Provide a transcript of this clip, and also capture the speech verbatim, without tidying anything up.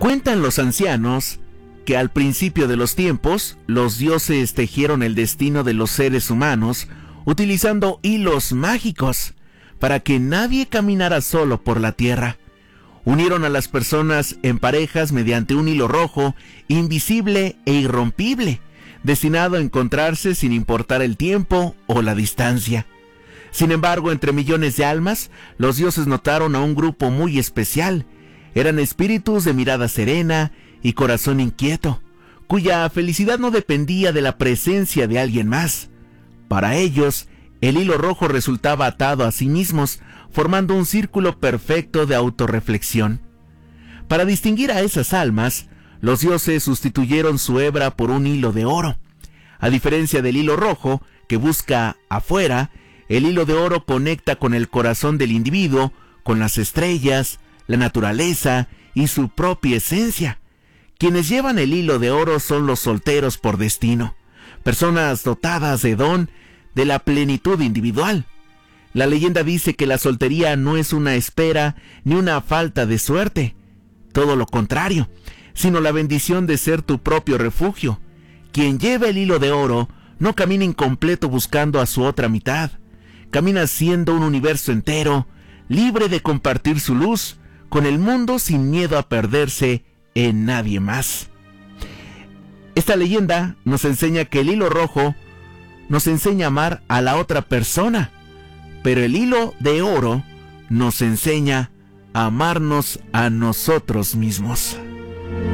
Cuentan los ancianos que al principio de los tiempos, los dioses tejieron el destino de los seres humanos utilizando hilos mágicos para que nadie caminara solo por la tierra. Unieron a las personas en parejas mediante un hilo rojo, invisible e irrompible, destinado a encontrarse sin importar el tiempo o la distancia. Sin embargo, entre millones de almas, los dioses notaron a un grupo muy especial. Eran espíritus de mirada serena y corazón inquieto, cuya felicidad no dependía de la presencia de alguien más. Para ellos, el hilo rojo resultaba atado a sí mismos, formando un círculo perfecto de autorreflexión. Para distinguir a esas almas, los dioses sustituyeron su hebra por un hilo de oro. A diferencia del hilo rojo, que busca afuera, el hilo de oro conecta con el corazón del individuo, con las estrellas, la naturaleza y su propia esencia. Quienes llevan el hilo de oro son los solteros por destino, personas dotadas de don de la plenitud individual. La leyenda dice que la soltería no es una espera ni una falta de suerte, todo lo contrario, sino la bendición de ser tu propio refugio. Quien lleva el hilo de oro no camina incompleto buscando a su otra mitad, camina siendo un universo entero, libre de compartir su luz con el mundo sin miedo a perderse en nadie más. Esta leyenda nos enseña que el hilo rojo nos enseña a amar a la otra persona, pero el hilo de oro nos enseña a amarnos a nosotros mismos.